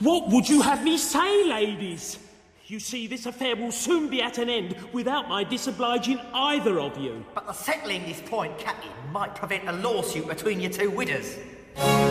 What would you have me say, ladies? You see, this affair will soon be at an end without my disobliging either of you. But the settling this point, Captain, might prevent a lawsuit between you two widows.